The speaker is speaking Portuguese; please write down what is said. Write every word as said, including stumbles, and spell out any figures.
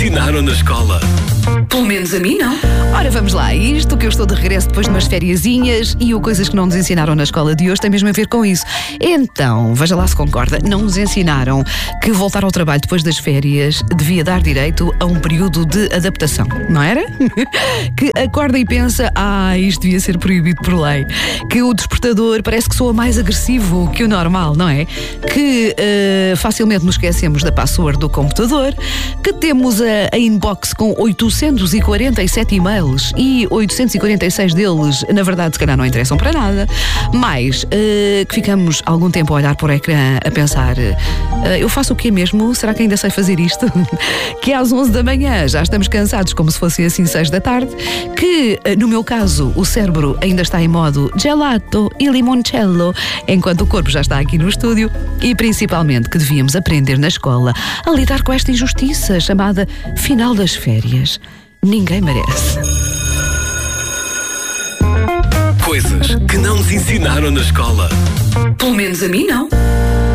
ensinaram na escola? Pelo menos a mim não. Ora, vamos lá. Isto que eu estou de regresso depois de umas fériasinhas e o Coisas que não nos ensinaram na escola de hoje tem mesmo a ver com isso. Então, veja lá se concorda. Não nos ensinaram que voltar ao trabalho depois das férias devia dar direito a um período de adaptação, não era? Que acorda e pensa, ah, isto devia ser proibido por lei. Que o despertador parece que soa mais agressivo que o normal, não é? Que uh, facilmente nos esquecemos da password do computador. Que temos a, a inbox com oitocentos e quarenta e sete e-mails e oitocentos e quarenta e seis deles, na verdade, se calhar não interessam para nada. Mais, uh, que ficamos algum tempo a olhar para o ecrã a pensar, uh, eu faço o quê mesmo? Será que ainda sei fazer isto? Que às onze da manhã já estamos cansados como se fosse assim seis da tarde. Que, uh, no meu caso, o cérebro ainda está em modo gelato e limoncello, enquanto o corpo já está aqui no estúdio. E principalmente que devíamos aprender na escola a lidar com esta injustiça chamada final das férias. Ninguém merece. Coisas que não nos ensinaram na escola. Pelo menos a mim não.